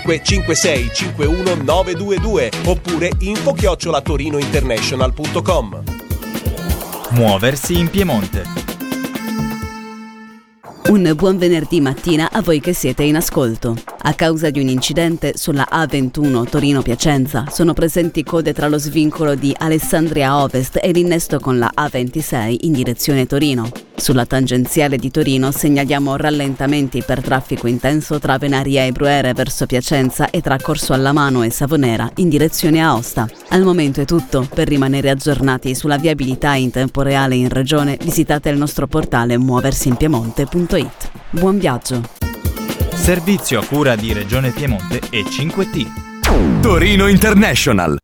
556 51 922 oppure info@torinointernational.com. Muoversi in Piemonte. Un buon venerdì mattina a voi che siete in ascolto. A causa di un incidente sulla A21 Torino-Piacenza sono presenti code tra lo svincolo di Alessandria Ovest e l'innesto con la A26 in direzione Torino. Sulla tangenziale di Torino segnaliamo rallentamenti per traffico intenso tra Venaria e Bruere verso Piacenza e tra Corso Allamano e Savonera in direzione Aosta. Al momento è tutto. Per rimanere aggiornati sulla viabilità in tempo reale in regione visitate il nostro portale muoversinpiemonte.it. Buon viaggio! Servizio a cura di Regione Piemonte e 5T. Torino International.